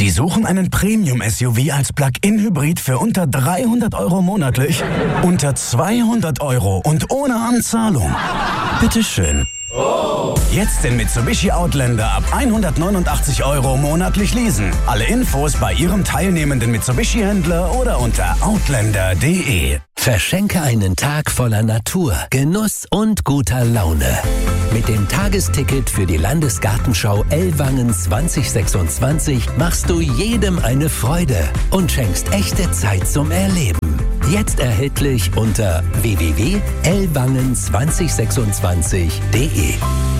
Sie suchen einen Premium-SUV als Plug-in-Hybrid für unter 300 € monatlich? Unter 200 € und ohne Anzahlung? Bitteschön. Jetzt den Mitsubishi Outlander ab 189 € monatlich leasen. Alle Infos bei Ihrem teilnehmenden Mitsubishi-Händler oder unter outlander.de. Verschenke einen Tag voller Natur, Genuss und guter Laune. Mit dem Tagesticket für die Landesgartenschau Ellwangen 2026 machst du jedem eine Freude und schenkst echte Zeit zum Erleben. Jetzt erhältlich unter www.ellwangen2026.de.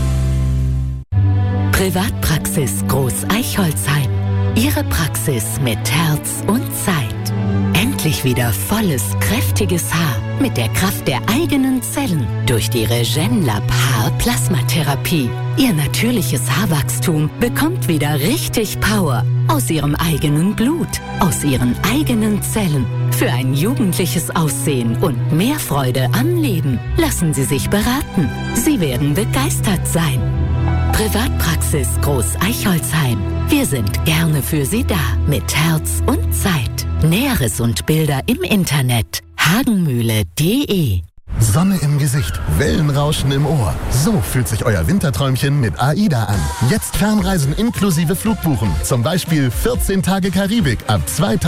Privatpraxis Groß Eichholzheim. Ihre Praxis mit Herz und Zeit. Endlich wieder volles, kräftiges Haar mit der Kraft der eigenen Zellen durch die Regenlab Haar-Plasmatherapie. Ihr natürliches Haarwachstum bekommt wieder richtig Power aus Ihrem eigenen Blut, aus Ihren eigenen Zellen. Für ein jugendliches Aussehen und mehr Freude am Leben lassen Sie sich beraten. Sie werden begeistert sein. Privatpraxis Groß Eichholzheim. Wir sind gerne für Sie da mit Herz und Zeit. Näheres und Bilder im Internet hagenmühle.de. Sonne im Gesicht, Wellenrauschen im Ohr. So fühlt sich euer Winterträumchen mit AIDA an. Jetzt Fernreisen inklusive Flugbuchen. Zum Beispiel 14 Tage Karibik ab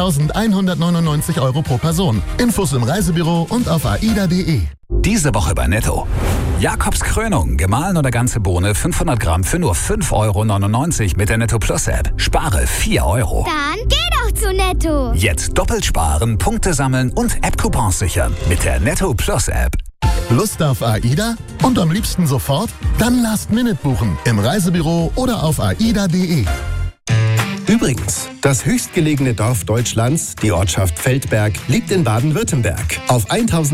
2.199 € pro Person. Infos im Reisebüro und auf aida.de. Diese Woche bei Netto. Jakobs Krönung, gemahlen oder ganze Bohne, 500 Gramm für nur 5,99 € mit der Netto Plus App. Spare 4 €. Dann geh doch zu Netto. Jetzt doppelt sparen, Punkte sammeln und App-Coupons sichern mit der Netto Plus App. Lust auf AIDA? Und am liebsten sofort? Dann Last-Minute buchen. Im Reisebüro oder auf aida.de. Übrigens, das höchstgelegene Dorf Deutschlands, die Ortschaft Feldberg, liegt in Baden-Württemberg auf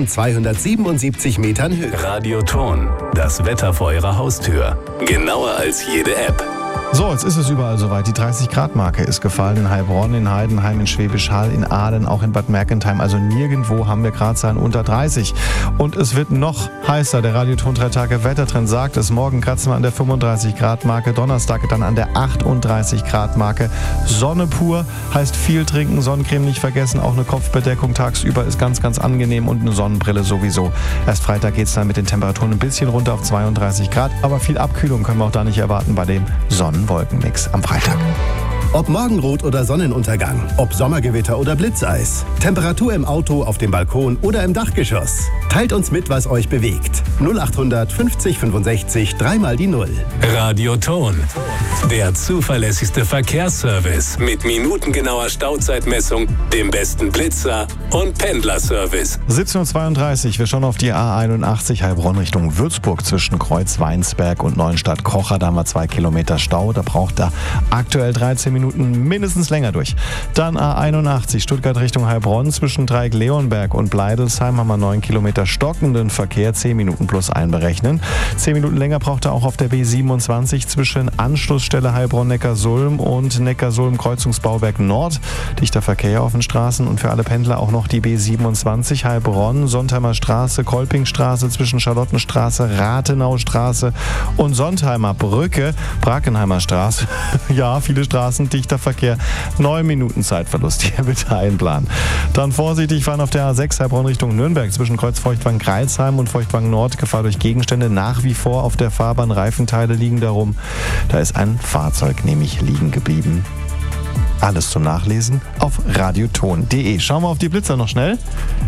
1277 Metern Höhe. Radioton, das Wetter vor Ihrer Haustür. Genauer als jede App. So, jetzt ist es überall soweit. Die 30-Grad-Marke ist gefallen in Heilbronn, in Heidenheim, in Schwäbisch Hall, in Aalen, auch in Bad Mergentheim. Also nirgendwo haben wir Gradzahlen unter 30. Und es wird noch heißer. Der Radioton 3-Tage-Wettertrend sagt es. Morgen kratzen wir an der 35-Grad-Marke, Donnerstag dann an der 38-Grad-Marke. Sonne pur heißt viel trinken, Sonnencreme nicht vergessen. Auch eine Kopfbedeckung tagsüber ist ganz, ganz angenehm und eine Sonnenbrille sowieso. Erst Freitag geht es dann mit den Temperaturen ein bisschen runter auf 32 Grad. Aber viel Abkühlung können wir auch da nicht erwarten bei dem Sonnenwolkenmix am Freitag. Ob Morgenrot oder Sonnenuntergang, ob Sommergewitter oder Blitzeis, Temperatur im Auto, auf dem Balkon oder im Dachgeschoss. Teilt uns mit, was euch bewegt. 0800 50 65 3 die 0. Radioton, der zuverlässigste Verkehrsservice mit minutengenauer Stauzeitmessung, dem besten Blitzer und Pendlerservice. 17:32 Uhr, wir schauen auf die A81 Heilbronn Richtung Würzburg zwischen Kreuz-Weinsberg und Neuenstadt-Kocher. Da haben wir 2 Kilometer Stau, da braucht er aktuell 13 Minuten mindestens länger durch. Dann A81 Stuttgart Richtung Heilbronn zwischen Dreieck-Leonberg und Bleidelsheim haben wir 9 Kilometer stockenden Verkehr, 10 Minuten plus einberechnen. 10 Minuten länger braucht er auch auf der B27 zwischen Anschlussstelle Heilbronn-Neckarsulm und Neckarsulm-Kreuzungsbauwerk Nord. Dichter Verkehr auf den Straßen und für alle Pendler auch noch die B27 Heilbronn, Sontheimer Straße, Kolpingstraße zwischen Charlottenstraße, Rathenaustraße und Sontheimer Brücke, Brackenheimer Straße. Ja, viele Straßen, dichter Verkehr, 9 Minuten Zeitverlust hier bitte einplanen. Dann vorsichtig fahren auf der A6 Heilbronn Richtung Nürnberg zwischen Kreuz-Feuchtwangen-Greilsheim und Feuchtwangen-Nord. Gefahr durch Gegenstände nach wie vor auf der Fahrbahn. Reifenteile liegen darum. Da ist ein Fahrzeug nämlich liegen geblieben. Alles zum Nachlesen auf radioton.de. Schauen wir auf die Blitzer noch schnell.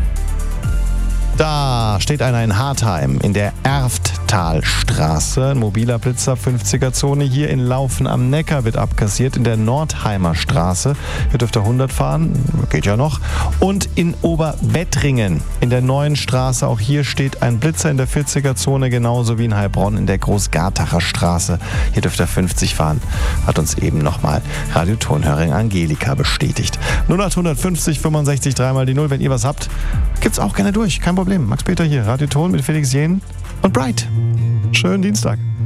Da steht einer in Hartheim in der Erfttalstraße. Ein mobiler Blitzer, 50er-Zone. Hier in Laufen am Neckar wird abkassiert. In der Nordheimer Straße. Hier dürft ihr 100 fahren. Geht ja noch. Und in Oberwettringen in der Neuen Straße. Auch hier steht ein Blitzer in der 40er-Zone. Genauso wie in Heilbronn in der Großgartacher Straße. Hier dürft ihr 50 fahren. Hat uns eben nochmal Radiotonhörerin Angelika bestätigt. 0850 65 3 die 0. Wenn ihr was habt, gibt's auch gerne durch. Kein Problem. Max Peter hier, Radioton mit Felix Jähn und Bright. Schönen Dienstag.